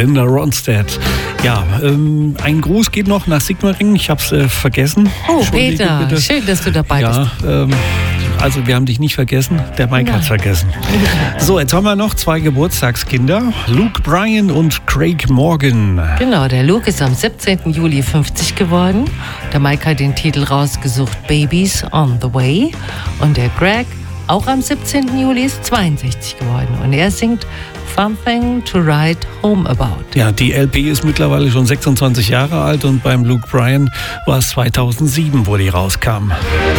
Linda Ronstadt. Ja, ein Gruß geht noch nach Sigmaringen. Ich habe es vergessen. Oh, Peter, bitte. Schön, dass du dabei bist. Also wir haben dich nicht vergessen, der Mike hat's vergessen. So, jetzt haben wir noch 2 Geburtstagskinder, Luke Bryan und Craig Morgan. Genau, der Luke ist am 17. Juli 50 geworden. Der Mike hat den Titel rausgesucht, Babies on the Way. Und der Craig, auch am 17. Juli, ist 62 geworden. Und er singt Something to Write Home About. Ja, die LP ist mittlerweile schon 26 Jahre alt und beim Luke Bryan war es 2007, wo die rauskam.